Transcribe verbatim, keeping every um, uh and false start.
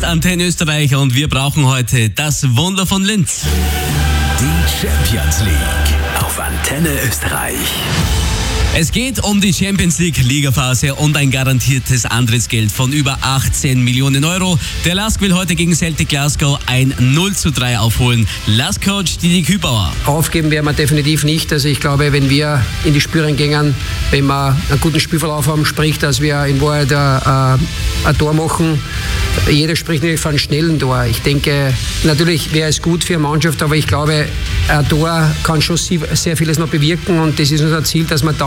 Antenne Österreich und wir brauchen heute das Wunder von Linz. Die Champions League auf Antenne Österreich. Es geht um die Champions League Ligaphase und ein garantiertes Antrittsgeld von über achtzehn Millionen Euro. Der Lask will heute gegen Celtic Glasgow ein null zu drei aufholen. Lask-Coach Didi Kübauer. Aufgeben werden wir definitiv nicht. Also ich glaube, wenn wir in die Spüren gehen, wenn wir einen guten Spielverlauf haben, sprich, dass wir in Wahrheit ein, ein Tor machen. Jeder spricht natürlich von einem schnellen Tor. Ich denke, natürlich wäre es gut für eine Mannschaft, aber ich glaube, ein Tor kann schon sehr vieles noch bewirken und das ist unser Ziel, dass wir da